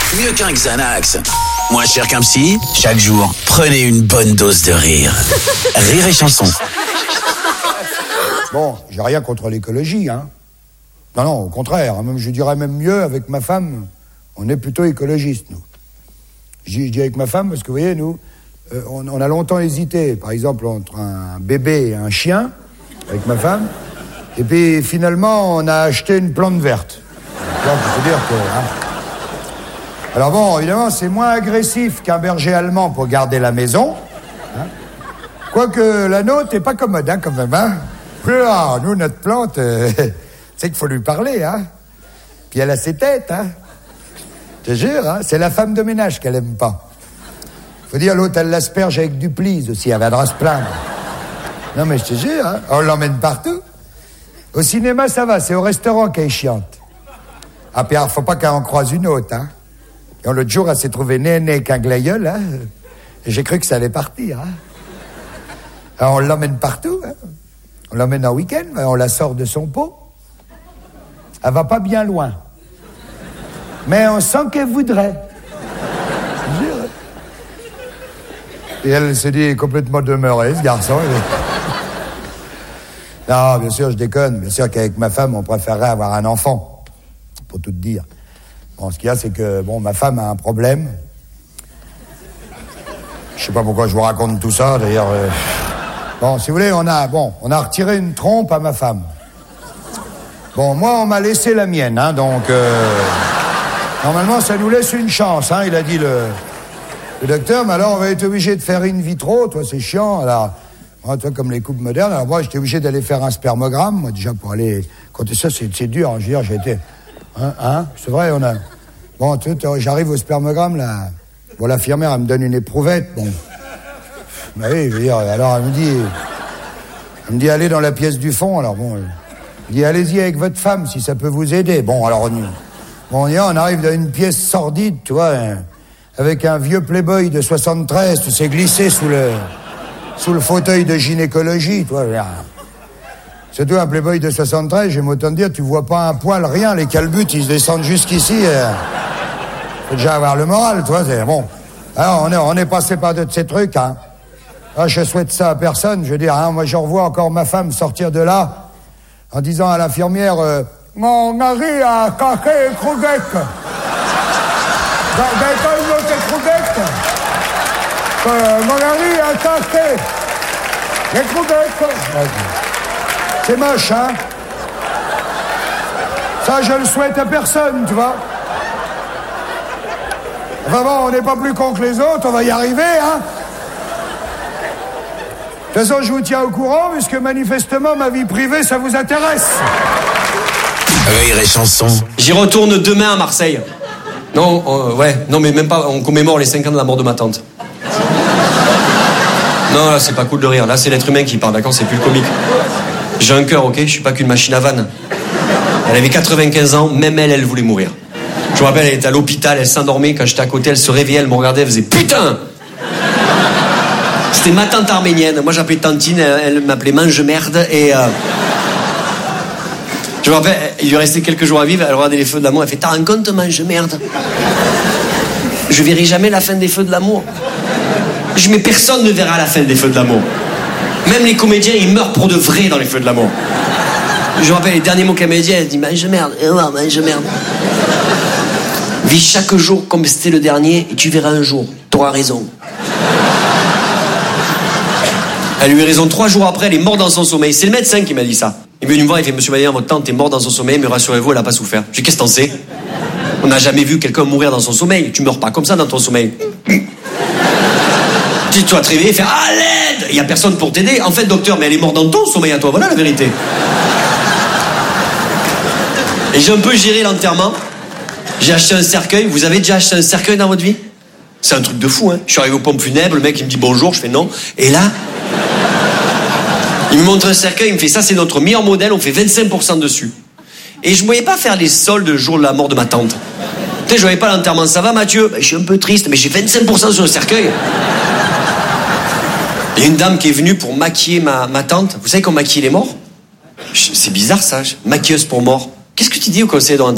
Mieux qu'un Xanax. Moins cher qu'un psy, chaque jour, prenez une bonne dose de rire. Rire et chanson. Bon, j'ai rien contre l'écologie, hein. Non, au contraire. Même, je dirais même mieux, avec ma femme, on est plutôt écologistes, nous. Je dis avec ma femme parce que, vous voyez, nous, on a longtemps hésité, par exemple, entre un bébé et un chien, avec ma femme, et puis finalement, on a acheté une plante verte. Donc, je veux dire que... Hein. Alors bon, évidemment, c'est moins agressif qu'un berger allemand pour garder la maison. Hein. Quoique la nôtre est pas commode, hein, quand même, hein. Là, nous, notre plante, c'est qu'il faut lui parler, hein. Puis elle a ses têtes, hein. Je te jure, hein, c'est la femme de ménage qu'elle aime pas. Faut dire, l'autre, elle l'asperge avec du Please aussi, elle viendra se plaindre. Non, mais je te jure, hein, on l'emmène partout. Au cinéma, ça va, c'est au restaurant qu'elle est chiante. Ah, puis alors, faut pas qu'elle en croise une autre, hein. Et l'autre jour, elle s'est trouvée nez avec un glaïeul, hein. Et j'ai cru que ça allait partir, hein. Alors, on l'emmène partout, hein. On l'emmène en week-end, on la sort de son pot. Elle va pas bien loin. Mais on sent qu'elle voudrait. Et elle se dit complètement demeurée, ce garçon. Non, bien sûr, je déconne. Bien sûr qu'avec ma femme, on préférerait avoir un enfant. Pour tout te dire. Bon, ce qu'il y a, c'est que, bon, ma femme a un problème. Je sais pas pourquoi je vous raconte tout ça, d'ailleurs. Bon, si vous voulez, on a retiré une trompe à ma femme. Bon, moi, on m'a laissé la mienne, hein, donc... Normalement, ça nous laisse une chance, hein, il a dit le docteur, mais alors on va être obligé de faire in vitro, toi, c'est chiant, alors... Moi, toi, comme les couples modernes, alors moi, j'étais obligé d'aller faire un spermogramme, moi, déjà, pour aller... Compter ça, c'est dur, hein, je veux dire, j'ai été... Hein, c'est vrai, on a... Bon, tu vois, j'arrive au spermogramme, là... Bon, l'infirmière, elle me donne une éprouvette, bon... Bah oui, je veux dire, alors elle me dit, allez dans la pièce du fond, alors bon, elle dit, allez-y avec votre femme, si ça peut vous aider. Bon, alors on arrive dans une pièce sordide, tu vois, hein, avec un vieux playboy de 73, tu sais, glissé sous le fauteuil de gynécologie, tu vois. C'est toi, un playboy de 73, j'aime autant te dire, tu vois pas un poil, rien, les calbutes, ils se descendent jusqu'ici, faut déjà avoir le moral, tu vois, c'est bon. Alors, on est passé par de ces trucs, hein. Ah, je souhaite ça à personne, je veux dire, hein, moi je revois encore ma femme sortir de là en disant à l'infirmière mon mari a caqué et croquette. Mon mari a caqué et croquette. C'est moche, hein. Ça, je le souhaite à personne, tu vois. Enfin bon, on n'est pas plus con que les autres, on va y arriver, hein. De toute façon, je vous tiens au courant, puisque manifestement, ma vie privée, ça vous intéresse. Rire et chanson. J'y retourne demain à Marseille. Non, non, mais même pas, on commémore les 5 ans de la mort de ma tante. Non, là, c'est pas cool de rire. Là, c'est l'être humain qui parle, d'accord, c'est plus le comique. J'ai un cœur, ok, je suis pas qu'une machine à vanne. Elle avait 95 ans, même elle voulait mourir. Je me rappelle, elle était à l'hôpital, elle s'endormait, quand j'étais à côté, elle se réveillait, elle me regardait, elle faisait « Putain !» C'était ma tante arménienne. Moi, j'appelais Tantine, elle m'appelait Mange-Merde. Et je me rappelle, il lui restait quelques jours à vivre, elle regardait les feux de l'amour, elle fait « T'as un compte, Mange-Merde ?» Je verrai jamais la fin des feux de l'amour. Mais personne ne verra la fin des feux de l'amour. Même les comédiens, ils meurent pour de vrai dans les feux de l'amour. Je me rappelle les derniers mots qu'elle m'a dit, elle dit « Mange-Merde, Mange-Merde. » Vis chaque jour comme si c'était le dernier et tu verras un jour. T'auras raison. Elle lui a raison 3 jours après, elle est morte dans son sommeil. C'est le médecin qui m'a dit ça. Il est venu me voir, il fait « Monsieur Maillard, votre tante est morte dans son sommeil, mais rassurez-vous, elle n'a pas souffert. » Je dis « Qu'est-ce que t'en sais ? On n'a jamais vu quelqu'un mourir dans son sommeil. Tu meurs pas comme ça dans ton sommeil. » Dis-toi te réveiller et faire « À l'aide !» Il n'y a personne pour t'aider. En fait, docteur, mais elle est morte dans ton sommeil à toi. Voilà la vérité. Et j'ai un peu géré l'enterrement. J'ai acheté un cercueil. Vous avez déjà acheté un cercueil dans votre vie ? C'est un truc de fou, hein. Je suis arrivé aux pompes funèbres, le mec il me dit bonjour, je fais non. Et là, il me montre un cercueil, il me fait ça c'est notre meilleur modèle, on fait 25% dessus. Et je ne voyais pas faire les soldes le jour de la mort de ma tante. Tu sais, je voyais pas l'enterrement. Ça va Mathieu ? Ben, je suis un peu triste, mais j'ai 25% sur le cercueil. Il y a une dame qui est venue pour maquiller ma tante. Vous savez qu'on maquille les morts ? C'est bizarre ça, maquilleuse pour morts. Qu'est-ce que tu dis au conseiller d'orientation ?